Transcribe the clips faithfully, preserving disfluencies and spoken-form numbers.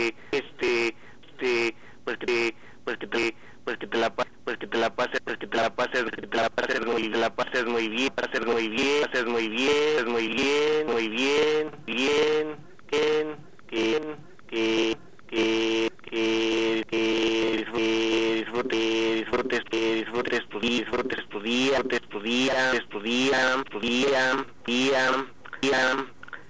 este, este, pues que, pues que te, pues que te la pases, pues que te la pases, pues que te la pases, que te la pases muy, te la pases muy bien, pases muy bien, pases muy bien, muy bien, muy bien, bien, bien, bien, que, que, que, que disfrutes, disfrutes, que disfrutes tu día, disfrutes tu día, disfrutes tu día, estudia, estudia, estudia, estudia,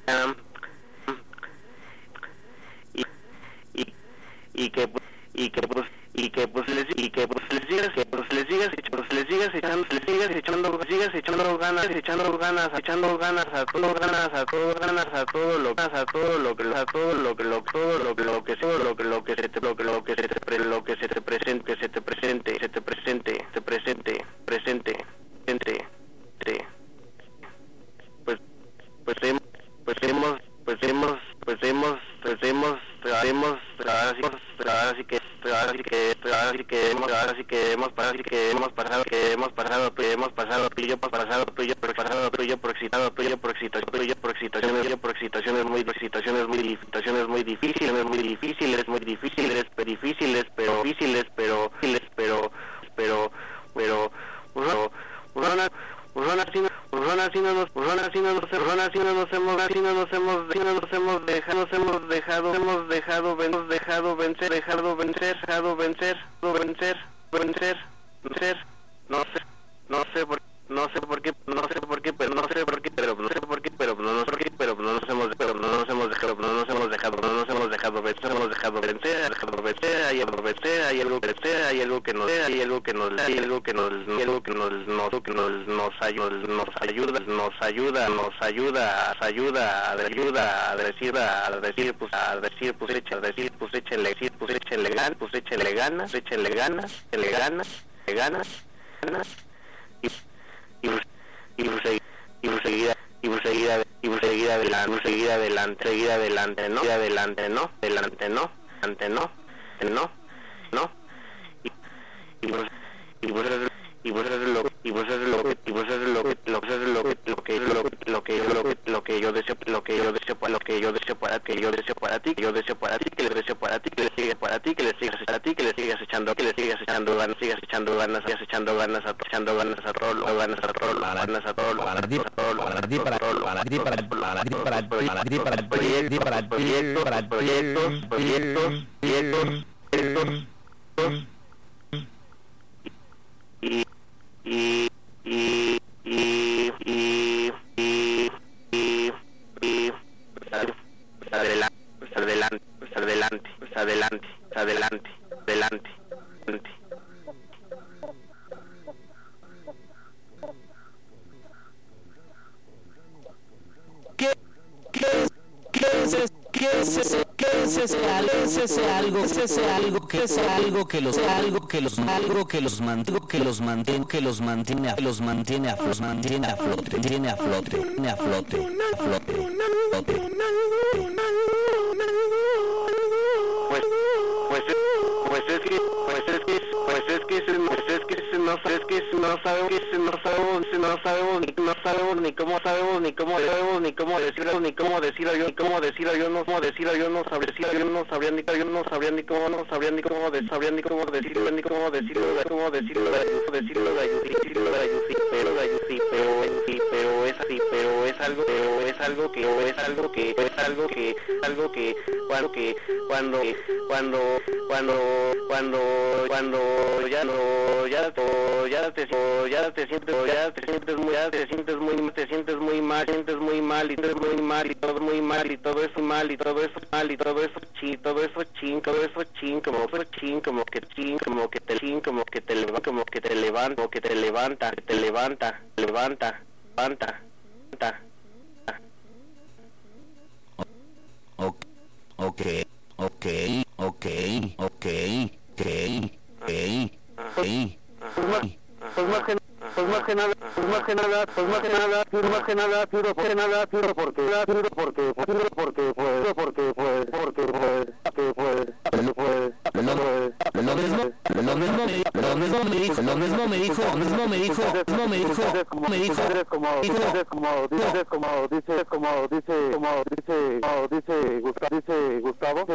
y, y, y que, y que pues, y que pues les y que pues les sigas pues les sigas pues les sigas echando les sigas echando sigas echando ganas echando ganas echando ganas a todo ganas a todo ganas a todo lo a todo lo que a todo lo que lo todo lo que lo que sea lo que lo que se te lo que lo que se te lo que se te presente se te presente se te presente se presente presente presente pues pues hemos pues hemos pues hemos pues hemos pues hemos haremos ahora sí que ahora sí que ahora sí que hemos ahora sí que hemos pasado que hemos pasado que hemos pasado que hemos pasado tú y yo pasado tú y yo por pasado tú y yo por excitado tú y yo por excitación tú y yo por excitaciones yo por excitaciones muy excitaciones muy excitaciones muy difíciles muy difíciles muy difíciles pero difíciles pero difíciles pero pero pero pero pero Urrona así no, urrona así no nos, urrona así no nos, urrona así no nos hemos, así no nos hemos, así no nos hemos dejado, nos hemos dejado, hemos dejado, hemos dejado vencer, dejado vencer, dejado vencer, vencer, vencer, vencer, no sé, no sé por, no sé por qué, no sé por qué, pero no sé por qué, pero no sé por qué, pero no sé por qué, pero no nos hemos, pero no nos hemos dejado, no nos hemos dejado, no nos hemos dejado vencer, hemos dejado vencer, dejado vencer, hay algo vencer, hay algo vencer, hay algo que nos, hay algo que nos, hay algo que nos, hay algo que nos, nos, que nos, nos ayuda, nos ayuda, nos ayuda, nos ayuda, nos ayuda, a ayuda, a decir, a decir, pues, a decir, pues, echa, a decir, pues, échenle, decir, pues, échenle ganas, pues, échenle ganas, échenle ganas, échenle ganas, ganas, ganas, y y y y seguir y seguir y seguir adelante seguir adelante seguir adelante no adelante no adelante no adelante no no no y y vos y vos y vos es lo y vos es lo que y vos es lo que lo que es lo que lo que lo que lo que lo que lo que yo deseo lo que yo deseo para lo que yo deseo para que yo deseo para ti que yo deseo para ti que le deseo para ti que le siga para ti que le sigas para ti que le sigas echando que le sigas echando ganas sigas echando ganas sigas echando ganas a echando ganas a todo ganas a todo ganas a todo para ti para ti para para ti para para ti para para ti para proyectos para proyectos para proyectos proyectos proyectos y y y y y y y y adelante adelante adelante adelante adelante adelante adelante ¿Qué qué qué es qué es qué es ese algo es ese algo es ese algo que es algo que los algo que los algo que los mantiene que los mantiene que los mantiene a los mantiene a los mantiene a flote tiene a flote tiene a flote a flote flote pues pues pues es que pues es que pues es que pues es que no es que no sabemos que no sabemos no sabemos ni no sabemos ni cómo sabemos ni cómo sabemos ni cómo decirlo ni cómo decirlo yo ni cómo decirlo yo no cómo decirlo yo no sabría decirlo yo no sabría ni yo no sabría ni cómo no sabría ni cómo sabría ni cómo decirlo ni cómo decirlo cómo decirlo decirlo decirlo pero pero pero es así pero es algo pero es algo que es algo que es algo que algo que cuando que cuando cuando cuando cuando cuando ya no ya to, ya te ya te sientes ya te sientes muy ya te sientes muy te sientes muy mal sientes muy mal y te muy mal y todo muy mal y todo eso mal y todo eso mal y todo eso chin todo eso chin todo eso chin como eso chin como que chin como que te chin como que te levanta como que te levanta como que te levanta te levanta levanta levanta levanta okay okay okay okay okay okay okay pues más que pues más que nada pues más que nada pues más que nada pues más que nada tiro porque nada tiro porque tiro porque tiro porque pues porque pues porque pues que pues pues lo mismo lo mismo lo mismo me dijo lo mismo me dijo lo mismo me dijo lo mismo me dijo me dijo como dice como dice como dice como dice como dice como dice Gustavo dice Gustavo